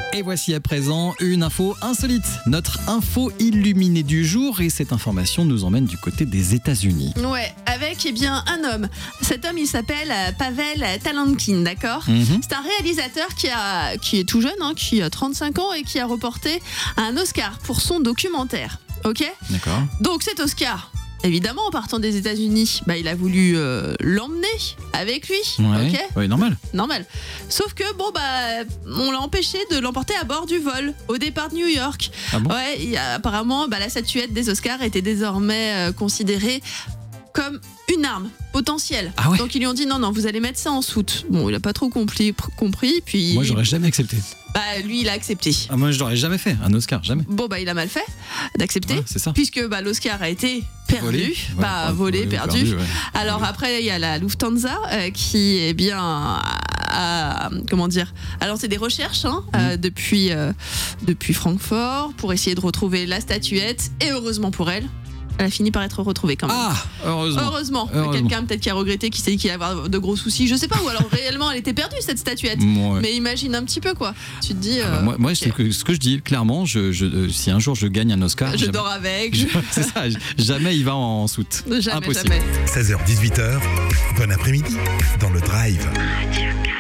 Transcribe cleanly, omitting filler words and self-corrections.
Et voici à présent une info insolite, notre info illuminée du jour, et cette information nous emmène du côté des États-Unis. Ouais, avec un homme. Cet homme, il s'appelle Pavel Talankin, d'accord ? C'est un réalisateur qui est tout jeune, qui a 35 ans et qui a remporté un Oscar pour son documentaire. Ok ? D'accord. Donc cet Oscar, évidemment, en partant des États-Unis, il a voulu l'emmener avec lui. Ouais. Ok ? Oui, normal. Normal. Sauf que on l'a empêché de l'emporter à bord du vol au départ de New York. Ah bon ? Ouais, apparemment, la statuette des Oscars était désormais considérée comme une arme potentielle. Ah ouais ? Donc ils lui ont dit non, vous allez mettre ça en soute. Bon, il a pas trop compris. Puis Moi, j'aurais jamais accepté. lui, il a accepté. Ah, moi, je l'aurais jamais fait, un Oscar, jamais. Bon, il a mal fait d'accepter, Ouais, c'est ça. puisque l'Oscar a été perdu, volé, perdu. Ouais. Alors après, il y a la Lufthansa qui a lancé des recherches depuis Francfort pour essayer de retrouver la statuette, et heureusement pour elle, elle a fini par être retrouvée quand même. Ah, heureusement. Heureusement. Quelqu'un peut-être qui a regretté, qui s'est dit qu'il allait avoir de gros soucis, je sais pas, ou alors réellement elle était perdue cette statuette. Ouais. Mais imagine un petit peu quoi. Tu te dis. Moi ok. ce que je dis clairement, si un jour je gagne un Oscar, Je dors avec. c'est ça, jamais il va en soute. Jamais, Impossible. jamais. 16h-18h, bon après-midi dans le Drive.